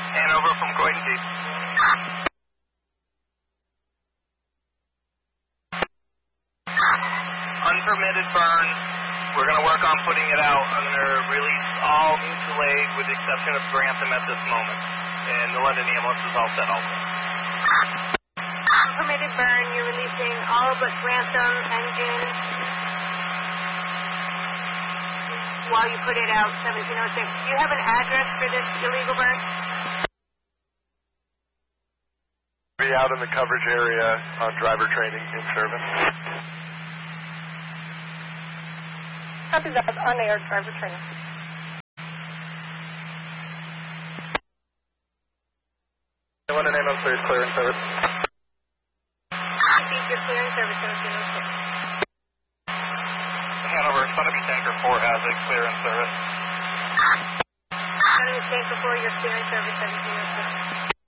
Hanover from Croydon Chief. Unpermitted burn. We're going to work on putting it out. I'm going to release all mutual aid with the exception of Grantham at this moment. And the London ambulance is all set also. Unpermitted burn, you're releasing all but Grantham engine while you put it out, 1706. Do you have an address for this illegal burn? Be out in the coverage area on driver training in service. Copy that, on air, driver training. London ambulance is clear in service. Repeat, you're clear in service, 1706. Hanover, Son of Tanker 4 has a clear in service. Son of Tanker 4, you're clear in service, 1706.